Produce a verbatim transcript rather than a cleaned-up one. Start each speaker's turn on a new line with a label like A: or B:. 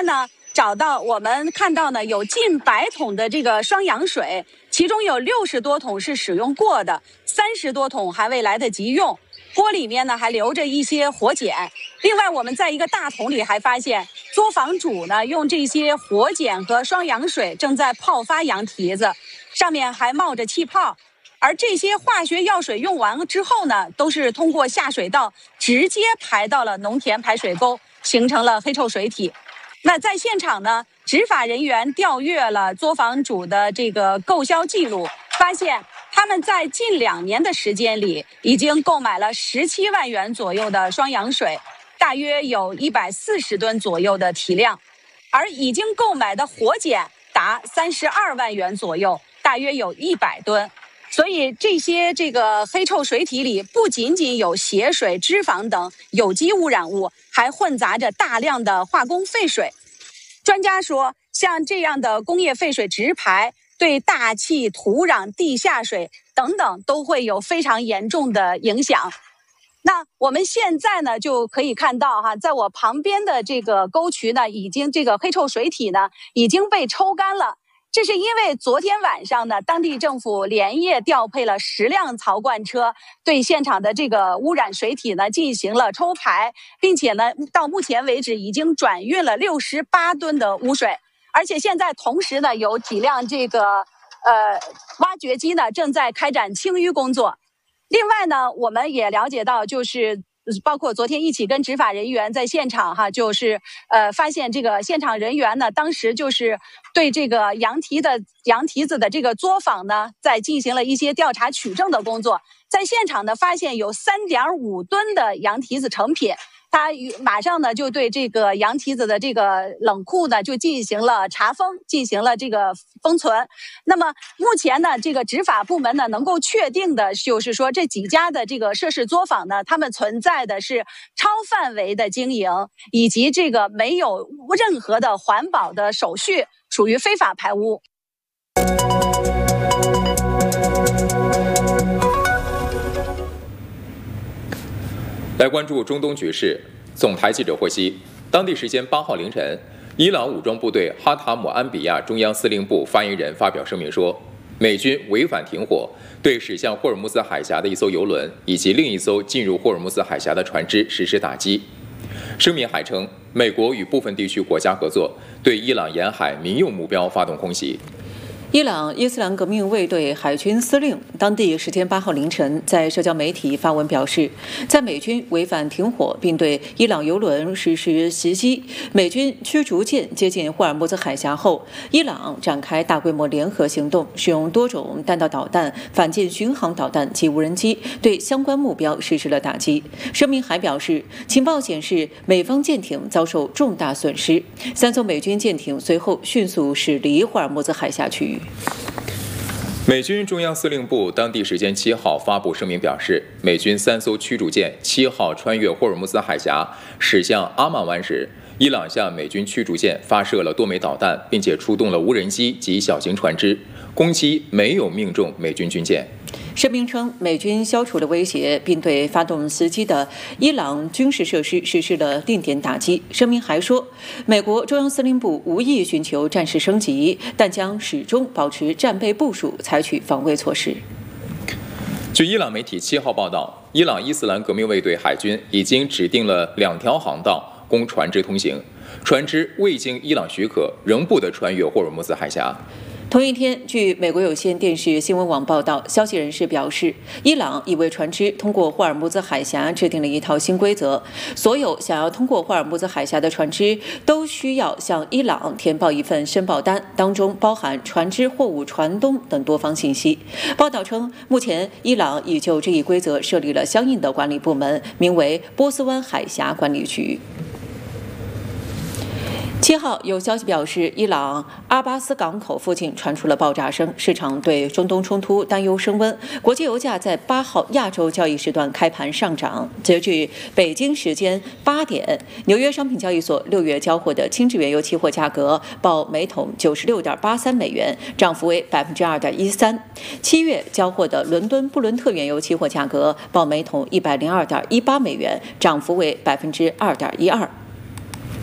A: 呢，找到我们看到呢有近百桶的这个双氧水，其中有六十多桶是使用过的，三十多桶还未来得及用。锅里面呢还留着一些火碱。另外，我们在一个大桶里还发现，作坊主呢用这些火碱和双氧水正在泡发羊蹄子，上面还冒着气泡。而这些化学药水用完之后呢，都是通过下水道直接排到了农田排水沟，形成了黑臭水体。那在现场呢，执法人员调阅了作坊主的这个购销记录，发现他们在近两年的时间里，已经购买了十七万元左右的双氧水，大约有一百四十吨左右的体量，而已经购买的火碱达三十二万元左右，大约有一百吨。所以这些这个黑臭水体里不仅仅有血水、脂肪等有机污染物，还混杂着大量的化工废水。专家说，像这样的工业废水直排，对大气、土壤、地下水等等都会有非常严重的影响。那我们现在呢就可以看到哈，在我旁边的这个沟渠呢，已经这个黑臭水体呢已经被抽干了。这是因为昨天晚上呢，当地政府连夜调配了十辆槽罐车，对现场的这个污染水体呢进行了抽排，并且呢，到目前为止已经转运了六十八吨的污水，而且现在同时呢，有几辆这个呃挖掘机呢正在开展清淤工作。另外呢，我们也了解到，就是包括昨天一起跟执法人员在现场哈，就是呃发现这个现场人员呢，当时就是对这个羊蹄的羊蹄子的这个作坊呢，在进行了一些调查取证的工作，在现场呢发现有 三点五吨的羊蹄子成品。他马上呢就对这个羊蹄子的这个冷库呢就进行了查封，进行了这个封存。那么目前呢，这个执法部门呢能够确定的就是说，这几家的这个涉事作坊呢，他们存在的是超范围的经营，以及这个没有任何的环保的手续，属于非法排污。
B: 来关注中东局势。总台记者获悉，当地时间八号凌晨，伊朗武装部队哈塔姆安比亚中央司令部发言人发表声明说，美军违反停火，对驶向霍尔木兹海峡的一艘油轮以及另一艘进入霍尔木兹海峡的船只实施打击。声明还称，美国与部分地区国家合作，对伊朗沿海民用目标发动空袭。
C: 伊朗伊斯兰革命卫队海军司令当地时间八号凌晨在社交媒体发文表示，在美军违反停火并对伊朗油轮实施袭击，美军驱逐舰接近霍尔木兹海峡后，伊朗展开大规模联合行动，使用多种弹道导弹、反舰巡航导弹及无人机对相关目标实施了打击。声明还表示，情报显示美方舰艇遭受重大损失，三艘美军舰艇随后迅速驶离霍尔木兹海峡区域。
B: 美军中央司令部当地时间七号发布声明表示，美军三艘驱逐舰七号穿越霍尔木兹海峡驶向阿曼湾时，伊朗向美军驱逐舰发射了多枚导弹，并且出动了无人机及小型船只，攻击没有命中美军军舰。
C: 声明称，美军消除了威胁，并对发动袭击的伊朗军事设施实施了定点打击。声明还说，美国中央司令部无意寻求战事升级，但将始终保持战备部署，采取防卫措施。
B: 据伊朗媒体七号报道，伊朗伊斯兰革命卫队海军已经指定了两条航道供船只通行，船只未经伊朗许可，仍不得穿越霍尔木兹海峡。
C: 同一天，据美国有线电视新闻网报道，消息人士表示，伊朗已为船只通过霍尔木兹海峡制定了一套新规则，所有想要通过霍尔木兹海峡的船只都需要向伊朗填报一份申报单，当中包含船只货物传东等多方信息。报道称，目前伊朗已就这一规则设立了相应的管理部门，名为波斯湾海峡管理局。七号有消息表示，伊朗阿巴斯港口附近传出了爆炸声，市场对中东冲突担忧升温。国际油价在八号亚洲交易时段开盘上涨。截至北京时间八点，纽约商品交易所六月交货的轻质原油期货价格报每桶九十六点八三美元，涨幅为百分之二点一三。七月交货的伦敦布伦特原油期货价格报每桶一百零二点一八美元，涨幅为百分之二点一二。